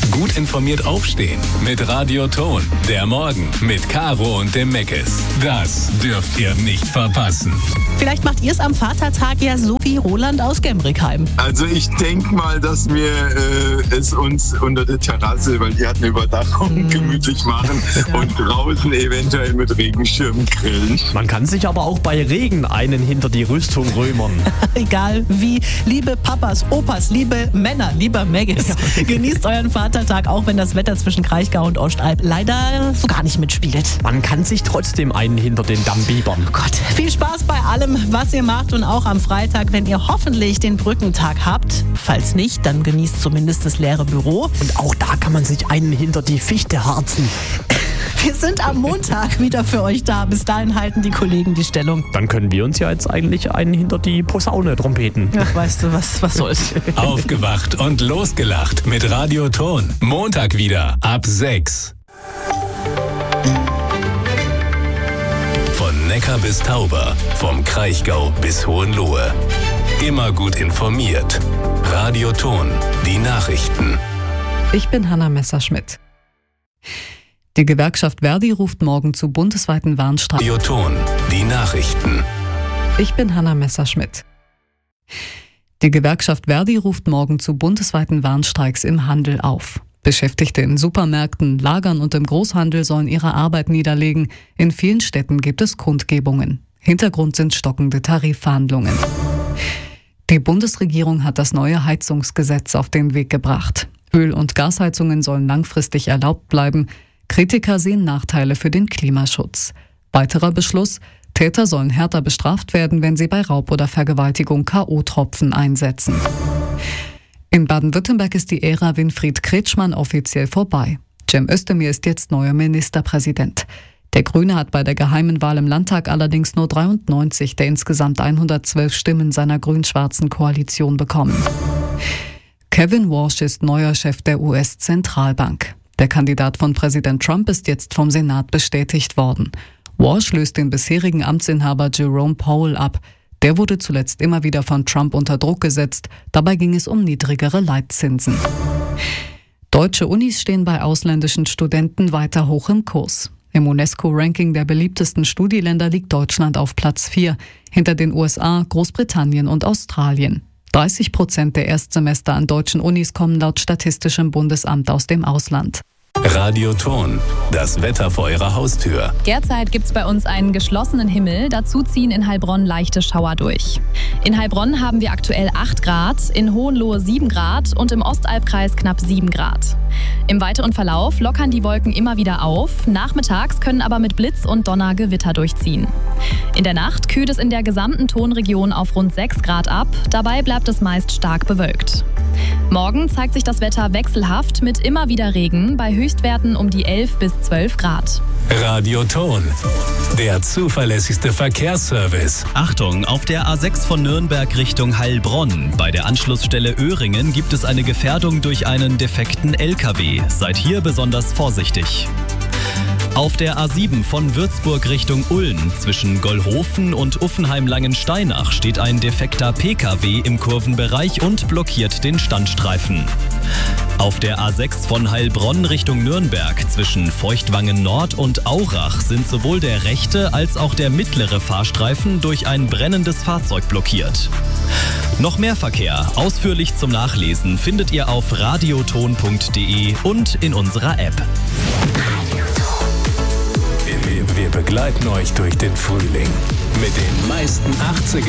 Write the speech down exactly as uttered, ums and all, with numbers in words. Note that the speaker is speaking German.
Gut informiert aufstehen mit Radio Ton. Der Morgen mit Caro und dem Meckes. Das dürft ihr nicht verpassen. Vielleicht macht ihr es am Vatertag ja so wie Roland aus Gemrickheim. Also ich denke mal, dass wir äh, es uns unter der Terrasse, weil die hat eine Überdachung, mm. gemütlich machen ja. und draußen eventuell mit Regenschirm grillen. Man kann sich aber auch bei Regen einen hinter die Rüstung römern. Egal wie, liebe Papas, Opas, liebe Männer, lieber Meggis, ja. genießt euren Vatertag, auch wenn das Wetter zwischen Kraichgau und Ostalb leider so gar nicht mitspielt. Man kann sich trotzdem einen hinter den Damm biebern. Oh Gott, viel Spaß bei allem, was ihr macht und auch am Freitag, wenn ihr hoffentlich den Brückentag habt. Falls nicht, dann genießt zumindest das leere Büro. Und auch da kann man sich einen hinter die Fichte harzen. Wir sind am Montag wieder für euch da. Bis dahin halten die Kollegen die Stellung. Dann können wir uns ja jetzt eigentlich einen hinter die Posaune trompeten. Ach, weißt du, was, was soll's. Aufgewacht und losgelacht mit Radio Ton. Montag wieder ab sechs. Von Neckar bis Tauber, vom Kraichgau bis Hohenlohe. Immer gut informiert. Radio Ton, die Nachrichten. Ich bin Hanna Messerschmidt. Die Gewerkschaft Verdi ruft morgen zu bundesweiten Warnstreiks. Radio Ton, die Nachrichten. Ich bin Hanna Messerschmidt. Die Gewerkschaft Verdi ruft morgen zu bundesweiten Warnstreiks im Handel auf. Beschäftigte in Supermärkten, Lagern und im Großhandel sollen ihre Arbeit niederlegen. In vielen Städten gibt es Kundgebungen. Hintergrund sind stockende Tarifverhandlungen. Die Bundesregierung hat das neue Heizungsgesetz auf den Weg gebracht. Öl- und Gasheizungen sollen langfristig erlaubt bleiben. Kritiker sehen Nachteile für den Klimaschutz. Weiterer Beschluss: Täter sollen härter bestraft werden, wenn sie bei Raub oder Vergewaltigung K O-Tropfen einsetzen. In Baden-Württemberg ist die Ära Winfried Kretschmann offiziell vorbei. Cem Özdemir ist jetzt neuer Ministerpräsident. Der Grüne hat bei der geheimen Wahl im Landtag allerdings nur dreiundneunzig der insgesamt hundertzwölf Stimmen seiner grün-schwarzen Koalition bekommen. Kevin Walsh ist neuer Chef der U S-Zentralbank. Der Kandidat von Präsident Trump ist jetzt vom Senat bestätigt worden. Walsh löst den bisherigen Amtsinhaber Jerome Powell ab. Der wurde zuletzt immer wieder von Trump unter Druck gesetzt. Dabei ging es um niedrigere Leitzinsen. Deutsche Unis stehen bei ausländischen Studenten weiter hoch im Kurs. Im UNESCO-Ranking der beliebtesten Studieländer liegt Deutschland auf Platz vier, hinter den U S A, Großbritannien und Australien. dreißig Prozent der Erstsemester an deutschen Unis kommen laut Statistischem Bundesamt aus dem Ausland. Radio Ton, das Wetter vor Ihrer Haustür. Derzeit gibt es bei uns einen geschlossenen Himmel, dazu ziehen in Heilbronn leichte Schauer durch. In Heilbronn haben wir aktuell acht Grad, in Hohenlohe sieben Grad und im Ostalbkreis knapp sieben Grad. Im weiteren Verlauf lockern die Wolken immer wieder auf, nachmittags können aber mit Blitz und Donner Gewitter durchziehen. In der Nacht kühlt es in der gesamten Tonregion auf rund sechs Grad ab, dabei bleibt es meist stark bewölkt. Morgen zeigt sich das Wetter wechselhaft mit immer wieder Regen, bei Höchstwerten um die elf bis zwölf Grad. Radio Ton, der zuverlässigste Verkehrsservice. Achtung, auf der A sechs von Nürnberg Richtung Heilbronn. Bei der Anschlussstelle Öhringen gibt es eine Gefährdung durch einen defekten L K W. Seid hier besonders vorsichtig. Auf der A sieben von Würzburg Richtung Ulm zwischen Gollhofen und Uffenheim-Langensteinach steht ein defekter P K W im Kurvenbereich und blockiert den Standstreifen. Auf der A sechs von Heilbronn Richtung Nürnberg zwischen Feuchtwangen Nord und Aurach sind sowohl der rechte als auch der mittlere Fahrstreifen durch ein brennendes Fahrzeug blockiert. Noch mehr Verkehr, ausführlich zum Nachlesen, findet ihr auf radioton punkt de und in unserer App. Wir begleiten euch durch den Frühling mit den meisten achtziger